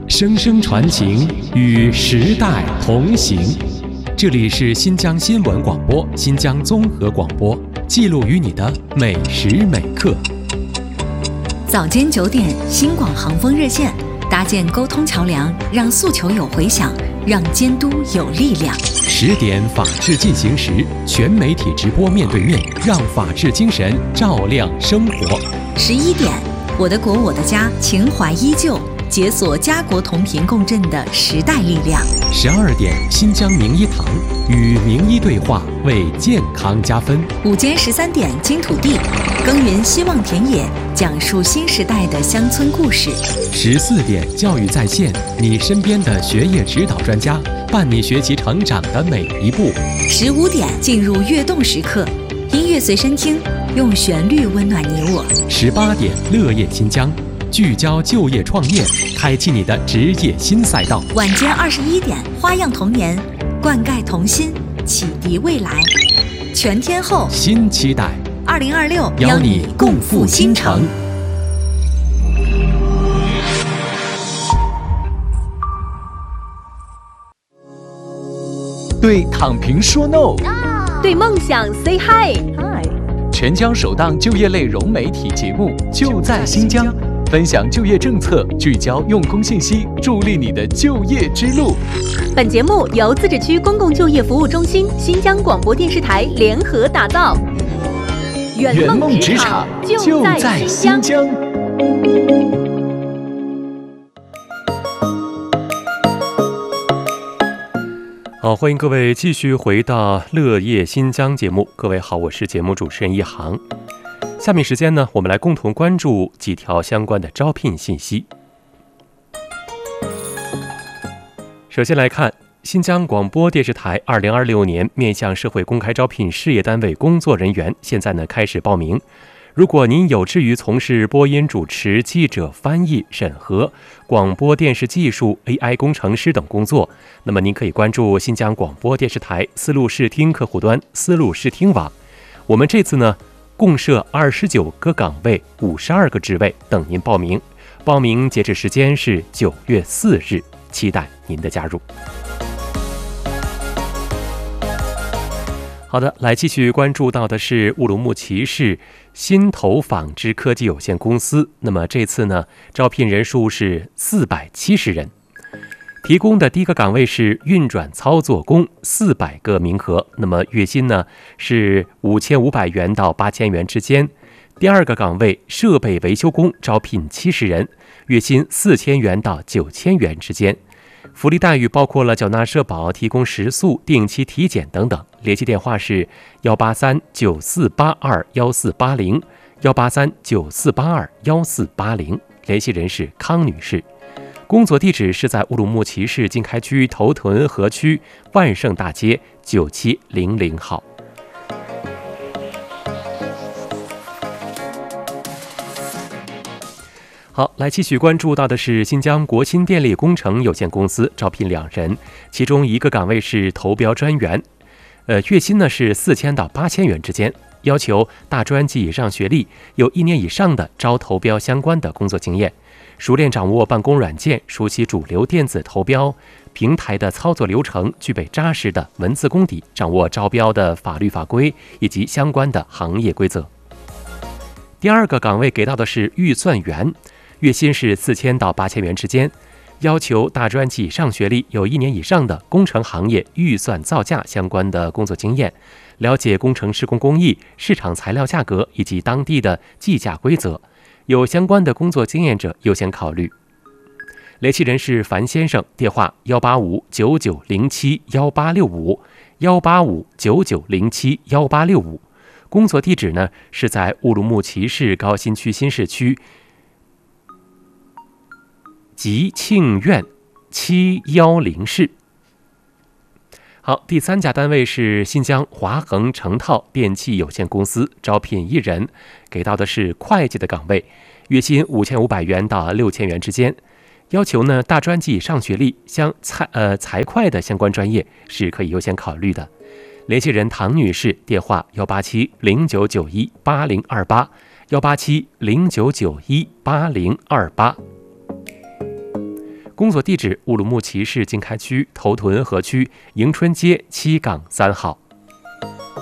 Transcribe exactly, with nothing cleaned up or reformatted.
声声传情，与时代同行。这里是新疆新闻广播、新疆综合广播，记录与你的每时每刻。 早间九点，新广航风热线搭建沟通桥梁，让诉求有回响，让监督有力量。 十点，法治进行时，全媒体直播面对面，让法治精神照亮生活。 十一点，我的国我的家，情怀依旧，解锁家国同频共振的时代力量。 十二点，新疆名医堂与名医对话，为健康加分。 午间十三点，金土地耕耘希望田野，讲述新时代的乡村故事。 十四点，教育在线，你身边的学业指导专家，伴你学习成长的每一步。 十五点，进入跃动时刻，音乐随身听，用旋律温暖你我。 十八点，乐业新疆，聚焦就业创业，开启你的职业新赛道。 晚间二十一点，花样童年，灌溉童心，启迪未来。全天候新期待， 二零二六邀你共赴新城。 对躺平说 no， 对梦想 say hi。 全疆首档就业类融媒体节目就在新疆，分享就业政策，聚焦用工信息，助力你的就业之路。 本节目由自治区公共就业服务中心、新疆广播电视台联合打造。 圆梦职场就在新疆。 好，欢迎各位继续回到乐业新疆节目。各位好，我是节目主持人一航。下面时间呢，我们来共同关注几条相关的招聘信息。首先来看，新疆广播电视台二零二六年面向社会公开招聘事业单位工作人员，现在呢开始报名。如果您有志于从事播音主持、记者、翻译、审核、广播电视技术、A I 工程师等工作，那么您可以关注新疆广播电视台丝路视听客户端丝路视听网。我们这次呢共设二十九个岗位，五十二个职位等您报名。报名截止时间是九月四日，期待您的加入。好的，来继续关注到的是乌鲁木齐市新投纺织科技有限公司。那么这次呢，招聘人数是四百七十人，提供的第一个岗位是运转操作工，四百个名额，那么月薪呢是五千五百元到八千元之间。第二个岗位设备维修工，招聘七十人，月薪四千元到九千元之间。福利待遇包括了缴纳社保、提供食宿、定期体检等等。联系电话是幺八三九四八二幺四八零，幺八三九四八二幺四八零。联系人是康女士。工作地址是在乌鲁木齐市经开区头屯河区万盛大街九七零零号。好，来继续关注到的是新疆国新电力工程有限公司招聘两人，其中一个岗位是投标专员，呃，月薪呢是四千到八千元之间，要求大专及以上学历，有一年以上的招投标相关的工作经验，熟练掌握办公软件，熟悉主流电子投标平台的操作流程，具备扎实的文字功底，掌握招标的法律法规以及相关的行业规则。第二个岗位给到的是预算员，月薪是四千到八千元之间，要求大专及以上学历，有一年以上的工程行业预算造价相关的工作经验，了解工程施工工艺、市场材料价格以及当地的计价规则，有相关的工作经验者优先考虑。联系人是樊先生，电话幺八五九九零七幺八六五，幺八五九九零七幺八六五。工作地址呢是在乌鲁木齐市高新区新市区吉庆苑七一零室。好，第三家单位是新疆华恒成套电器有限公司，招聘一人，给到的是会计的岗位，月薪五千五百元到六千元之间，要求呢大专及以上学历，相财呃财会的相关专业是可以优先考虑的。联系人唐女士，电话幺八七零九九一八零二八，幺八七零九九一八零二八。 工作地址乌鲁木齐市经开区头屯河区迎春街七杠三号。